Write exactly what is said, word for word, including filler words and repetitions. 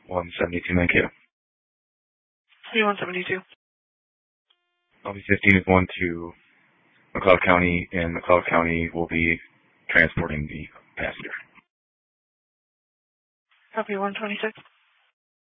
one seventy-two Mankato. City one seventy-two. Lobby fifteen is going to McLeod County, and McLeod County will be transporting the passenger. Copy one twenty-six.